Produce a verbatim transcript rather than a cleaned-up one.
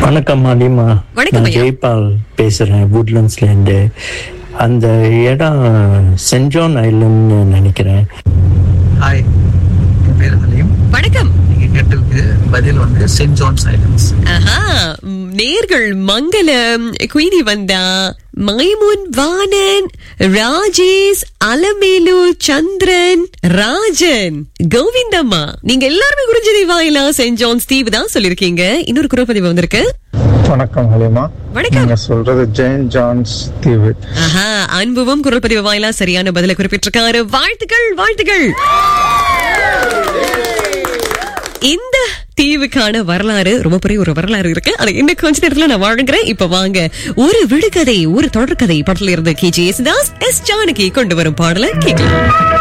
வணக்கம் மாலிமா. வணக்கம் நான் ஐயா. ஜெய்பால் பேசுறேன் woodlandsல இருந்து. அந்த இடம் சென்ட் ஜான் ஐலண்ட்னு நினைக்கிறேன். ஹாய், என் பேர் ஹலீம். வணக்கம். நீங்க கேட்டதுக்கு பதில் வந்து சென்ட் ஜான்ஸ் ஐலண்ட்ஸ். ஆஹா, ம், நேர்கள் மங்களம், குயினி வந்தா, மைமுன், வாணன், ராஜேஷ், அலமேலு, சந்திரன், ராஜன், கோவிந்தம்மா, நீங்க எல்லாருமே குறிஞ்சதி வாயிலா சென்ட் ஜான்ஸ் தீவு தான் சொல்லிருக்கீங்க. இன்னொரு குறுப்பதிவு வந்திருக்கு. வணக்கம் ஹலிமா. வணக்கம். நீங்க சொல்றது ஜெயின் ஜான்ஸ் தீவு. ஆஹா, அன்புவும் குரல் பதிவு வாயிலா சரியான பதில குறிப்பிட்டிருக்காரு. வாழ்த்துக்கள், வாழ்த்துக்கள். இந்த தீவுக்கான வரலாறு ரொம்ப பெரிய ஒரு வரலாறு இருக்கு. அது இன்னும் கொஞ்ச நேரத்துல நான் வழங்குறேன். இப்ப வாங்க, ஒரு விடுகதை, ஒரு தொடர்கதை படத்துல இருந்து K J Yesudas, S Janaki கொண்டு வரும் பாடலை கேட்கலாம்.